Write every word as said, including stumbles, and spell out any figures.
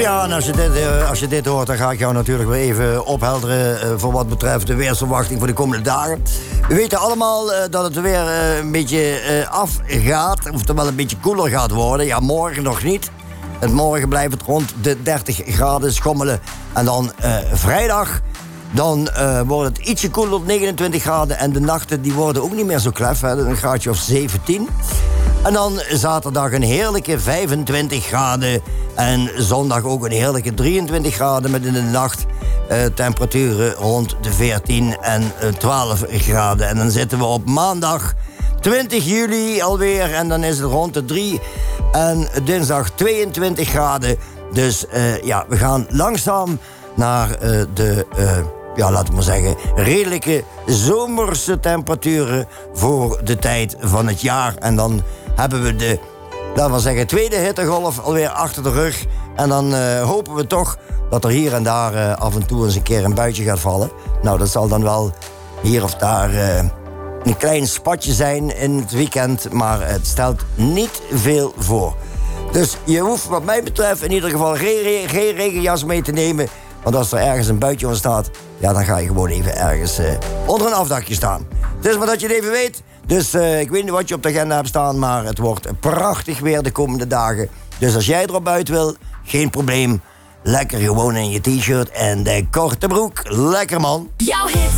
Ja, en als je, dit, uh, als je dit hoort, dan ga ik jou natuurlijk weer even ophelderen... Uh, voor wat betreft de weersverwachting voor de komende dagen. We weten allemaal uh, dat het weer uh, een beetje uh, afgaat, oftewel een beetje koeler gaat worden. Ja, morgen nog niet. En morgen blijft het rond de dertig graden schommelen. En dan uh, vrijdag, dan uh, wordt het ietsje koeler op negenentwintig graden... en de nachten die worden ook niet meer zo klef, hè, een graadje of zeventien... En dan zaterdag een heerlijke vijfentwintig graden. En zondag ook een heerlijke drieëntwintig graden... met in de nacht uh, temperaturen rond de veertien en uh, twaalf graden. En dan zitten we op maandag twintig juli alweer. En dan is het rond de drie. En dinsdag tweeëntwintig graden. Dus uh, ja, we gaan langzaam naar uh, de... Uh, ja, laten we maar zeggen, redelijke zomerse temperaturen voor de tijd van het jaar. En dan hebben we de, laten we zeggen, tweede hittegolf alweer achter de rug. En dan uh, hopen we toch dat er hier en daar uh, af en toe eens een keer een buitje gaat vallen. Nou, dat zal dan wel hier of daar uh, een klein spatje zijn in het weekend, maar het stelt niet veel voor. Dus je hoeft wat mij betreft in ieder geval geen, geen regenjas mee te nemen. Want als er ergens een buitje ontstaat, ja, dan ga je gewoon even ergens uh, onder een afdakje staan. Het is maar dat je het even weet. Dus uh, ik weet niet wat je op de agenda hebt staan, maar het wordt prachtig weer de komende dagen. Dus als jij erop uit wil, geen probleem. Lekker gewoon in je t-shirt en de korte broek. Lekker, man. Jouw hit.